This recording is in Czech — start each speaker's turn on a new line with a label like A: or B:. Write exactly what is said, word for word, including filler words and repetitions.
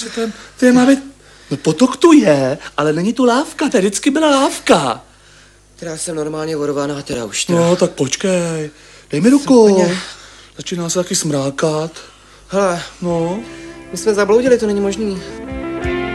A: Co tam, to je máme, no potok tu je, ale není tu lávka, tady vždycky byla lávka.
B: Teda jsem normálně vorovaná, teda už teda.
A: No, tak počkej, dej mi ruku. Začíná se taky smrákat.
B: Hele,
A: no.
B: my jsme zabloudili, to není možný.